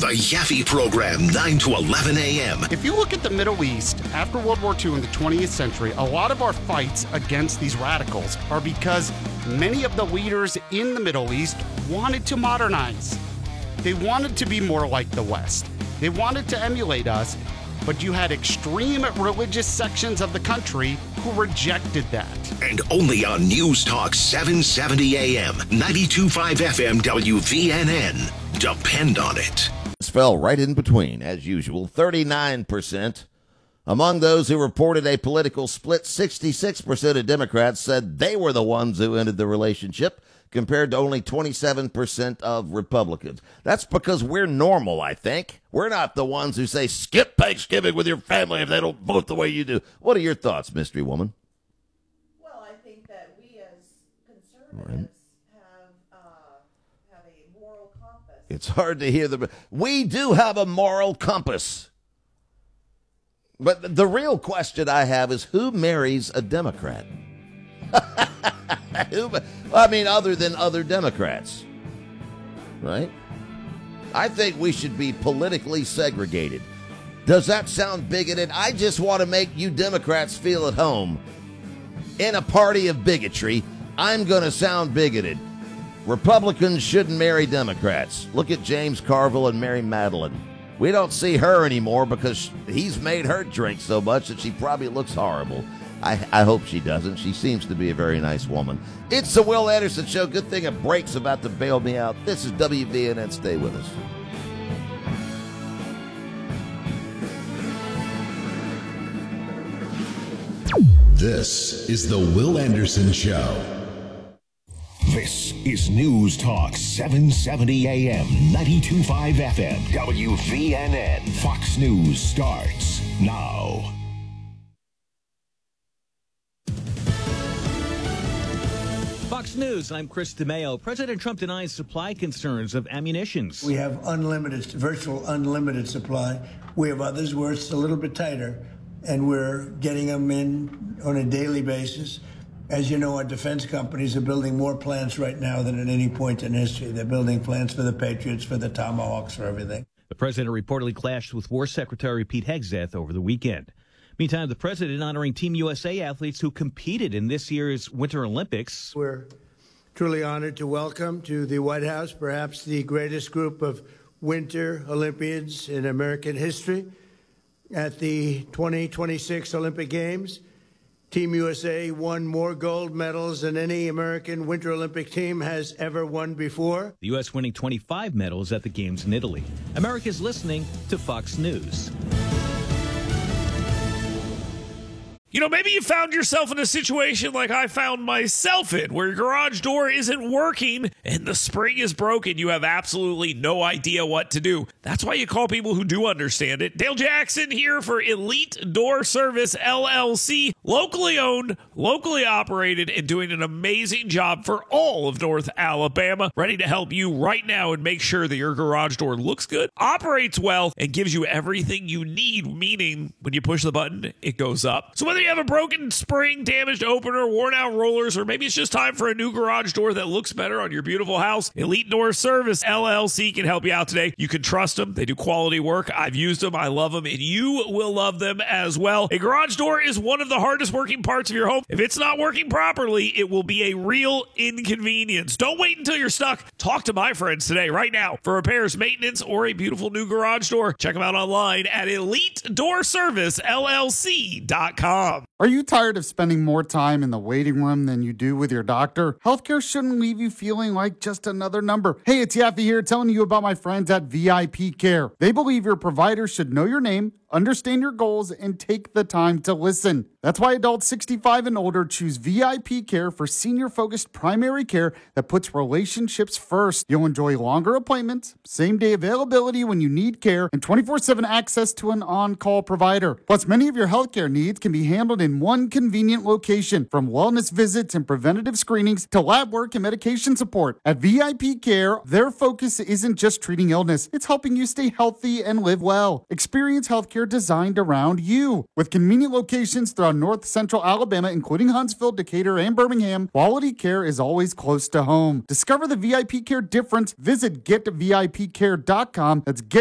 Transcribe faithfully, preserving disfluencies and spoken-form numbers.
The Yaffe Program, nine to eleven a.m. If you look at the Middle East, after World War Two in the twentieth century, a lot of our fights against these radicals are because many of the leaders in the Middle East wanted to modernize. They wanted to be more like the West. They wanted to emulate us, but you had extreme religious sections of the country who rejected that. And only on News Talk seven seventy a.m., ninety-two point five F M W V N N. Depend on it. Fell right in between, as usual, thirty-nine percent. Among those who reported a political split, sixty-six percent of Democrats said they were the ones who ended the relationship, compared to only twenty-seven percent of Republicans. That's because we're normal, I think. We're not the ones who say, skip Thanksgiving with your family if they don't vote the way you do. What are your thoughts, Mystery Woman? Well, I think that we as conservatives right. It's hard to hear the... We do have a moral compass. But the real question I have is, who marries a Democrat? who, I mean, other than other Democrats. Right? I think we should be politically segregated. Does that sound bigoted? I just want to make you Democrats feel at home. In a party of bigotry, I'm going to sound bigoted. Republicans shouldn't marry Democrats. Look at James Carville and Mary Madeline. We don't see her anymore because he's made her drink so much that she probably looks horrible. I, I hope she doesn't. She seems to be a very nice woman. It's the Will Anderson Show. Good thing a break's about to bail me out. This is W V N N. Stay with us. This is the Will Anderson Show. This is News Talk seven seventy A M, ninety-two point five F M, W V N N. Fox News starts now. Fox News, I'm Chris DeMeo. President Trump denies supply concerns of ammunitions. We have unlimited, virtual unlimited supply. We have others where it's a little bit tighter, and we're getting them in on a daily basis. As you know, our defense companies are building more plants right now than at any point in history. They're building plants for the Patriots, for the Tomahawks, for everything. The president reportedly clashed with War Secretary Pete Hegseth over the weekend. Meantime, the president honoring Team U S A athletes who competed in this year's Winter Olympics. We're truly honored to welcome to the White House perhaps the greatest group of Winter Olympians in American history. At the twenty twenty-six Olympic Games, Team U S A won more gold medals than any American Winter Olympic team has ever won before. The U S winning twenty-five medals at the Games in Italy. America's listening to Fox News. You know, maybe you found yourself in a situation like I found myself in, where your garage door isn't working and the spring is broken. You have absolutely no idea what to do. That's why you call people who do understand it. Dale Jackson here for Elite Door Service, L L C. Locally owned, locally operated, and doing an amazing job for all of North Alabama. Ready to help you right now and make sure that your garage door looks good, operates well, and gives you everything you need, meaning when you push the button, it goes up. So whether you have a broken spring, damaged opener, worn out rollers, or maybe it's just time for a new garage door that looks better on your beautiful house, Elite Door Service, L L C can help you out today. You can trust them. They do quality work. I've used them. I love them, and you will love them as well. A garage door is one of the hardest working parts of your home. If it's not working properly, it will be a real inconvenience. Don't wait until you're stuck. Talk to my friends today, right now, for repairs, maintenance, or a beautiful new garage door. Check them out online at elite door service L L C dot com. Are you tired of spending more time in the waiting room than you do with your doctor? Healthcare shouldn't leave you feeling like just another number. Hey, it's Yaffe here telling you about my friends at V I P Care. They believe your provider should know your name, understand your goals, and take the time to listen. That's why adults sixty-five and older choose V I P Care for senior-focused primary care that puts relationships first. You'll enjoy longer appointments, same-day availability when you need care, and twenty-four seven access to an on-call provider. Plus, many of your healthcare needs can be handled in one convenient location, from wellness visits and preventative screenings to lab work and medication support. At V I P Care, their focus isn't just treating illness, it's helping you stay healthy and live well. Experience healthcare designed around you. With convenient locations throughout North Central Alabama, including Huntsville, Decatur, and Birmingham, quality care is always close to home. Discover the V I P Care difference. Visit get V I P care dot com. That's get